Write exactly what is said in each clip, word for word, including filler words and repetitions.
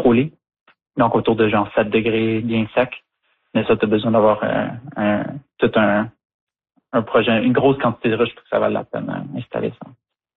contrôlé. Donc, autour de genre sept degrés, bien sec. Mais ça, tu as besoin d'avoir un, un, tout un, un projet, une grosse quantité de ruches pour que ça vaille la peine d'installer ça.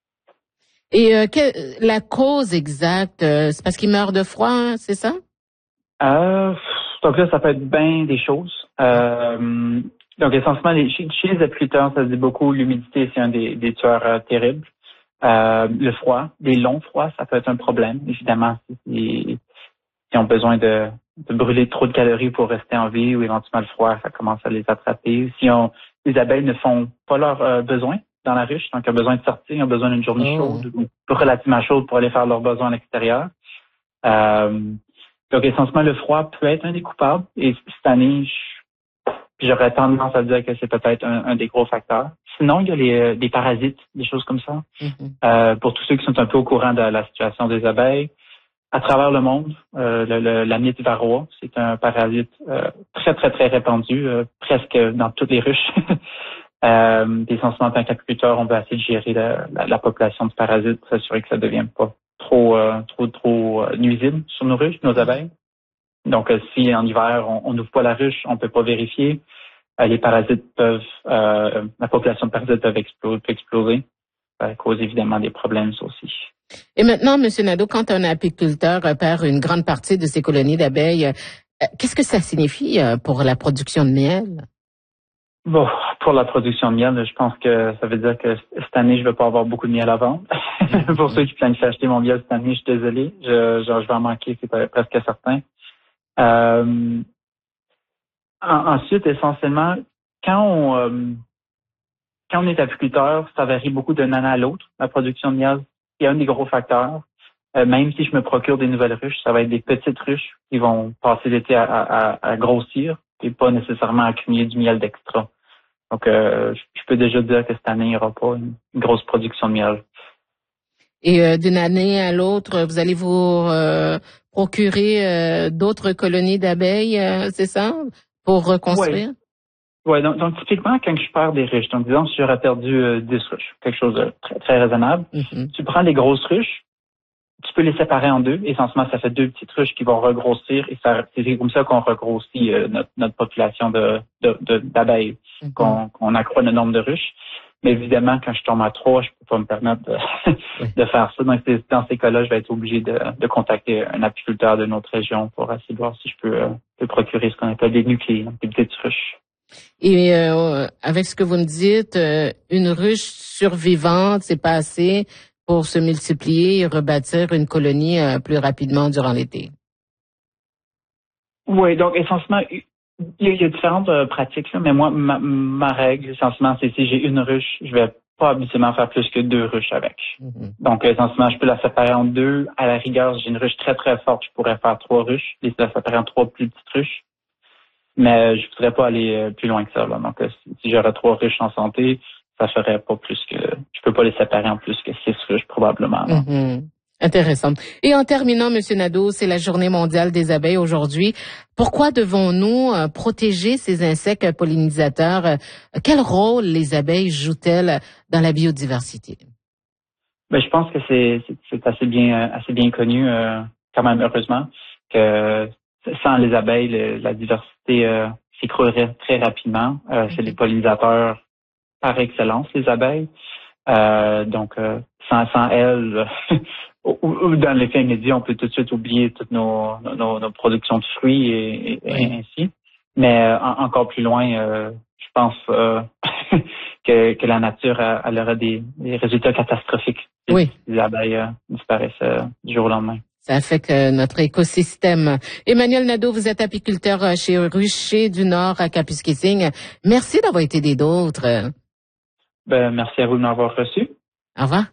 Et euh, que, la cause exacte, euh, c'est parce qu'ils meurent de froid, hein, c'est ça? Euh, donc là, ça peut être bien des choses. Euh, donc, essentiellement, les, chez, chez les apiculteurs, ça se dit beaucoup, l'humidité, c'est un des, des tueurs euh, terribles. Euh, le froid, les longs froids, ça peut être un problème, évidemment, si, si ont besoin de, de brûler trop de calories pour rester en vie ou éventuellement le froid, ça commence à les attraper. Si on, les abeilles ne font pas leurs euh, besoins dans la ruche, donc ils ont besoin de sortir, ils ont besoin d'une journée Oh. chaude ou relativement chaude pour aller faire leurs besoins à l'extérieur. Euh, donc essentiellement, le froid peut être un des coupables. Et cette année, je, j'aurais tendance à dire que c'est peut-être un, un des gros facteurs. Sinon, il y a les, des parasites, des choses comme ça. Mm-hmm. Euh, pour tous ceux qui sont un peu au courant de la situation des abeilles, à travers le monde, euh, le, le, la mythe varroa, c'est un parasite euh, très, très, très répandu, euh, presque dans toutes les ruches. euh, essentiellement, en tant qu'apiculteur, on va essayer de gérer la, la, la population de parasites pour s'assurer que ça ne devienne pas trop, euh, trop, trop nuisible sur nos ruches, nos abeilles. Donc, euh, si en hiver, on n'ouvre pas la ruche, on peut pas vérifier. Euh, les parasites peuvent, euh, la population de parasites peuvent exploser, peut exploser. Ça cause évidemment des problèmes, ça aussi. Et maintenant, M. Nadeau, quand un apiculteur perd une grande partie de ses colonies d'abeilles, euh, qu'est-ce que ça signifie euh, pour la production de miel? Bon, pour la production de miel, je pense que ça veut dire que cette année, je vais pas avoir beaucoup de miel à vendre. Pour ceux qui planifient acheter mon miel cette année, je suis désolé. Je, je, je vais en manquer, c'est presque certain. Euh, en, ensuite, essentiellement, quand on, euh, quand on est apiculteur, ça varie beaucoup d'un an à l'autre, la production de miel. C'est un des gros facteurs. Euh, même si je me procure des nouvelles ruches, ça va être des petites ruches qui vont passer l'été à, à, à grossir et pas nécessairement accumuler du miel d'extra. Donc, euh, je peux déjà dire que cette année, il n'y aura pas une, une grosse production de miel. Et euh, d'une année à l'autre, vous allez vous euh, procurer euh, d'autres colonies d'abeilles, euh, c'est ça, pour reconstruire? Oui. Ouais, donc, donc typiquement, quand je perds des ruches, donc disons si j'aurais perdu euh, dix ruches, quelque chose de très, très raisonnable, Mm-hmm. tu prends les grosses ruches, tu peux les séparer en deux. Essentiellement, ça fait deux petites ruches qui vont regrossir et ça, c'est comme ça qu'on regrossit euh, notre, notre population de, de, de, d'abeilles, mm-hmm. qu'on, qu'on accroît le nombre de ruches. Mais évidemment, quand je tombe à trois, je peux pas me permettre de, oui. de faire ça. Donc, dans ces cas-là, je vais être obligé de, de contacter un apiculteur de notre région pour essayer de voir si je peux, euh, peux procurer ce qu'on appelle des nucléaires, des petites ruches. Et euh, avec ce que vous me dites, euh, une ruche survivante, c'est pas assez pour se multiplier et rebâtir une colonie euh, plus rapidement durant l'été. Oui, donc essentiellement, il y a, il y a différentes euh, pratiques, là, mais moi, ma, ma règle, essentiellement, c'est si j'ai une ruche, je vais pas habituellement faire plus que deux ruches avec. Mm-hmm. Donc, essentiellement, je peux la séparer en deux. À la rigueur, si j'ai une ruche très, très forte, je pourrais faire trois ruches, et la séparer en trois plus petites ruches. Mais je voudrais pas aller plus loin que ça. Là. Donc, si, si j'aurais trois ruches en santé, ça ferait pas plus que... Je peux pas les séparer en plus que six ruches, probablement. Mm-hmm. Intéressant. Et en terminant, M. Nadeau, c'est la Journée mondiale des abeilles aujourd'hui. Pourquoi devons-nous euh, protéger ces insectes pollinisateurs? Euh, quel rôle les abeilles jouent-elles dans la biodiversité? Ben, je pense que c'est, c'est, c'est assez bien, assez bien connu, euh, quand même, heureusement, que sans les abeilles, le, la diversité euh, s'écroulerait très rapidement. Euh, c'est les pollinisateurs par excellence, les abeilles. Euh, donc, euh, sans, sans elles, ou, ou dans l'effet immédiat, on peut tout de suite oublier toutes nos, nos, nos productions de fruits et, et, oui. et ainsi. Mais euh, en, encore plus loin, euh, je pense euh, que, que la nature elle aura des, des résultats catastrophiques si oui. les abeilles euh, disparaissent euh, du jour au lendemain. Ça affecte notre écosystème. Emmanuel Nadeau, vous êtes apiculteur chez Rucher du Nord à Kapuskasing. Merci d'avoir été des nôtres. Ben, merci à vous de m'avoir reçu. Au revoir.